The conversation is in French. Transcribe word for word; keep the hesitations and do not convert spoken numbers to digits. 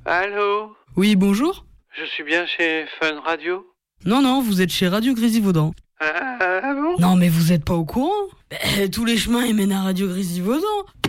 Allô? Oui, bonjour. Je suis bien chez Fun Radio? Non, non, vous êtes chez Radio Grésivaudan. Ah, ah bon? Non, mais vous êtes pas au courant? Eh, tous les chemins ils mènent à Radio Grésivaudan.